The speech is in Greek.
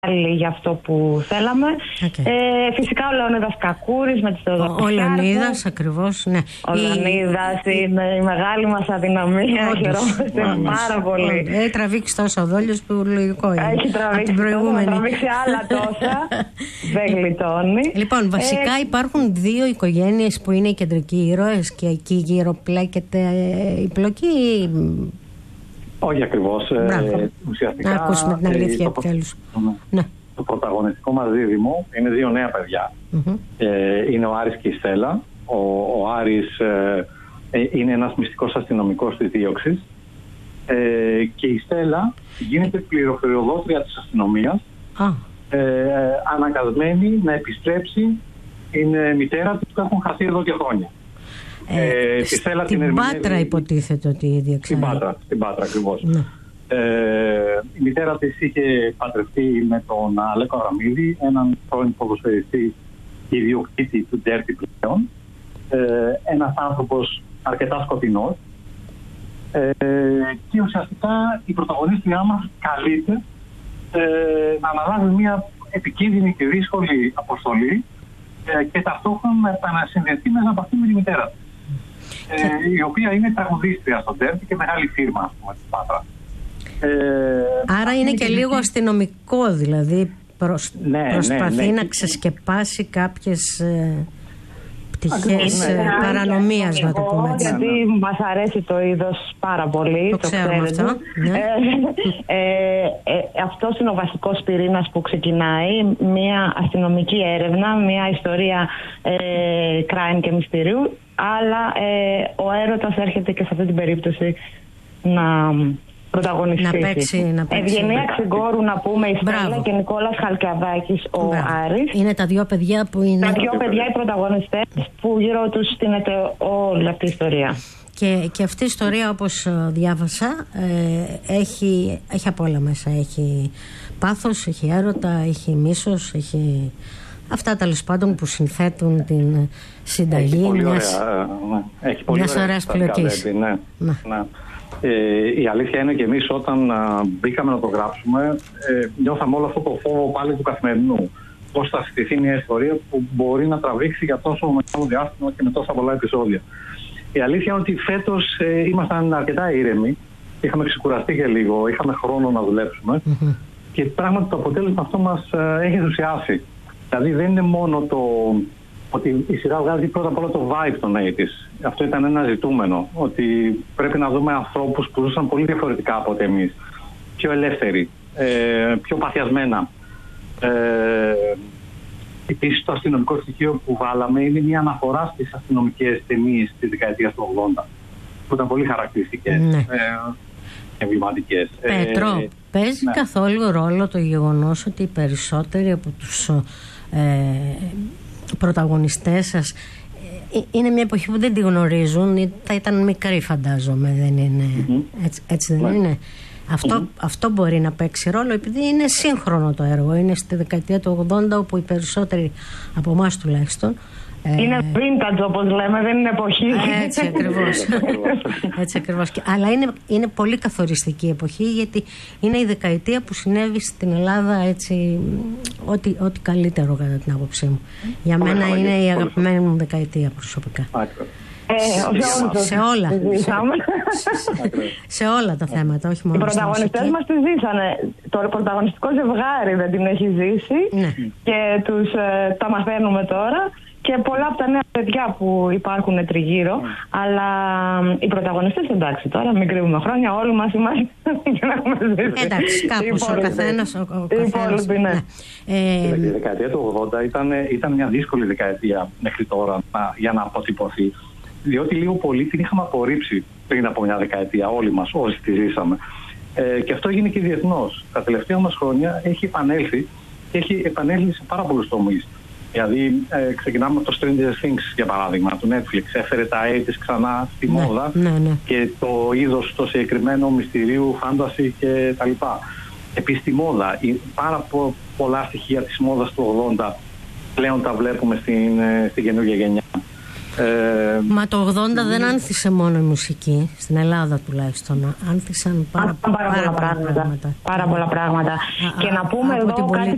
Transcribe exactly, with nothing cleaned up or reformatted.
για αυτό που θέλαμε. Okay. Ε, φυσικά ο Λεωνίδας Κακούρης με τη Θεοδόρα. Ο Λεωνίδας, ακριβώς, ναι. Ο Λεωνίδας η... είναι η μεγάλη μας αδυναμία. Χαιρόμαστε πάρα πολύ. Έχει τραβήξει τόσο δόλιος που λογικό είναι. Έχει τραβήξει, προηγούμενη. Τόσα, τραβήξει άλλα τόσα. Δεν γλιτώνει. Λοιπόν, βασικά ε... υπάρχουν δύο οικογένειες που είναι οι κεντρικοί ήρωες και εκεί γύρω πλέκεται η πλοκή. Όχι ακριβώς. Ε, ουσιαστικά. Να ακούσουμε την αλήθεια το, επιτέλους. Ναι. Ναι. Το πρωταγωνιστικό μας δίδυμο είναι δύο νέα παιδιά. Mm-hmm. Ε, είναι ο Άρης και η Στέλλα. Ο, ο Άρης ε, ε, είναι ένας μυστικός αστυνομικός της δίωξης ε, και η Στέλλα γίνεται πληροφοριοδότρια της αστυνομίας, ah. ε, αναγκασμένη να επιστρέψει την μητέρα της που έχουν χαθεί εδώ και χρόνια. Ε, ε, στην την Πάτρα υποτίθεται ότι διεξάγει. Στην Πάτρα, στην Πάτρα ακριβώς. Ναι. Ε, η μητέρα της είχε παντρευτεί με τον Αλέκο Αβραμίδη, έναν πρώην ποδοσφαιριστή και ιδιοκτήτη του Ντέρμπι πλέον. Ε, ένας άνθρωπος αρκετά σκοτεινός. Ε, και ουσιαστικά η πρωταγωνίστριά μας καλείται ε, να αναλάβει μια επικίνδυνη και δύσκολη αποστολή ε, και ταυτόχρονα να επανασυνδεθεί μέσα από αυτή με τη μητέρα της. Ε, η οποία είναι τραγουδίστρια στο Ντέρμπι και μεγάλη φίρμα, ας πούμε, της Πάτρα. Ε, Άρα είναι και λίγο αστυνομικό, δηλαδή προσ... ναι, προσπαθεί ναι, ναι. να ξεσκεπάσει κάποιες ε, πτυχές ναι, ναι. παρανομίας, ναι, να το πούμε έτσι. Γιατί μας αρέσει το είδος πάρα πολύ, το, το ξέρουμε αυτό. Ναι. Ε, ε, ε, αυτός είναι ο βασικός πυρήνας που ξεκινάει, μια αστυνομική έρευνα, μια ιστορία ε, crime και μυστηρίου, αλλά ε, ο έρωτας έρχεται και σε αυτή την περίπτωση να πρωταγωνιστήσει. Να παίξει, να παίξει. Ευγενία Ξυγκόρου, να πούμε, η Στέλλα και Νικόλας Χαλκιαδάκης, ο Μπράβο. Άρης. Είναι τα δύο παιδιά που είναι... Τα δύο παιδιά οι πρωταγωνιστές που γύρω τους στείνεται όλη αυτή η ιστορία. Και, και αυτή η ιστορία, όπως διάβασα, ε, έχει, έχει απ' όλα μέσα. Έχει πάθος, έχει έρωτα, έχει μίσος, έχει... Αυτά τέλος πάντων που συνθέτουν την συνταγή μιας, μιας ωραίας πλοκής. Ναι, ναι. ναι. Ε, η αλήθεια είναι και εμείς όταν α, μπήκαμε να το γράψουμε ε, νιώθαμε όλο αυτό το φόβο πάλι του καθημερινού. Πώς θα στηθεί μια ιστορία που μπορεί να τραβήξει για τόσο μεγάλο διάστημα και με τόσα πολλά επεισόδια. Η αλήθεια είναι ότι φέτος ε, ήμασταν αρκετά ήρεμοι, είχαμε ξεκουραστεί και λίγο, είχαμε χρόνο να δουλέψουμε mm-hmm. και πράγματι το αποτέλεσμα αυτό μας ε, έχει ενθουσιάσει. Δηλαδή δεν είναι μόνο το ότι η σειρά βγάζει πρώτα απ' όλα το vibe των ογδόντα. Αυτό ήταν ένα ζητούμενο, ότι πρέπει να δούμε ανθρώπους που ζούσαν πολύ διαφορετικά από ότι εμείς. Πιο ελεύθεροι, ε, πιο παθιασμένα. Ε, επίσης το αστυνομικό στοιχείο που βάλαμε είναι μια αναφορά στις αστυνομικές ταινίες της δεκαετίας του ογδόντα, που ήταν πολύ χαρακτηριστικές ναι. ε, και εμβληματικές. Πέτρο, ε, παίζει ναι. καθόλου ρόλο το γεγονός ότι οι περισσότεροι από τους ε, πρωταγωνιστές σας ε, είναι μια εποχή που δεν τη γνωρίζουν, θα ήταν μικρή φαντάζομαι, δεν είναι mm-hmm. έτσι, έτσι δεν yeah. είναι. Αυτό, mm-hmm. αυτό μπορεί να παίξει ρόλο επειδή είναι σύγχρονο το έργο, είναι στη δεκαετία του ογδόντα όπου οι περισσότεροι από εμάς τουλάχιστον είναι vintage όπως λέμε, δεν είναι εποχή. Έτσι ακριβώς. Έτσι ακριβώς. Αλλά είναι, είναι πολύ καθοριστική εποχή γιατί είναι η δεκαετία που συνέβη στην Ελλάδα έτσι ό,τι, ό,τι καλύτερο κατά την άποψή μου. Για μένα είναι η αγαπημένη μου δεκαετία προσωπικά. Ε, σε, σε όλα σε όλα τα θέματα, όχι μόνο. Οι πρωταγωνιστές μας τη ζήσανε. Το πρωταγωνιστικό ζευγάρι δεν την έχει ζήσει ναι. και τους, ε, τα μαθαίνουμε τώρα. Και πολλά από τα νέα παιδιά που υπάρχουν τριγύρω, mm. αλλά οι πρωταγωνιστές εντάξει τώρα, μην κρύβουμε χρόνια, όλοι μας είμαστε και να έχουμε ζήσει. Εντάξει, κάπως ο καθένας. Ο, ο καθένας ναι. Ναι. Ε, η δεκαετία του ογδόντα ήταν, ήταν μια δύσκολη δεκαετία μέχρι τώρα να, για να αποτυπωθεί, διότι λίγο πολύ την είχαμε απορρίψει πριν από μια δεκαετία, όλοι μας, όσοι τη ζήσαμε. Ε, και αυτό έγινε και διεθνώς. Τα τελευταία μας χρόνια έχει επανέλθει και έχει επανέλθει σε πάρα πολλούς τομείς. Δηλαδή, ε, ξεκινάμε από το Stranger Things για παράδειγμα, του Netflix. Έφερε τα ογδόντα ξανά στη ναι, μόδα ναι, ναι. και το είδος το συγκεκριμένο μυστηρίου, φάνταση και τα λοιπά. Επίσης τη μόδα, πάρα πο, πολλά στοιχεία της μόδας του ογδόντα πλέον τα βλέπουμε στην, στην καινούργια γενιά. Ε, Μα το ογδόντα δεν άνθησε μόνο η μουσική, στην Ελλάδα τουλάχιστον. Άνθησαν πάρα, πάρα, πάρα, πάρα πολλά πράγματα. Πάρα πολλά πράγματα. Α, και α, να πούμε εδώ κάτι